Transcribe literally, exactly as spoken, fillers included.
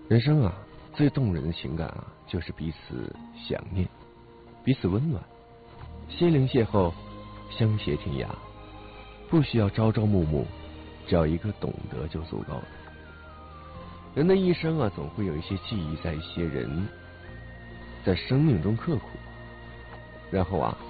人生啊，最动人的情感啊，就是彼此想念，彼此温暖，心灵邂逅，相携天涯。不需要朝朝暮暮，只要一个懂得就足够了。人的一生啊，总会有一些记忆在一些人在生命中刻苦，然后啊，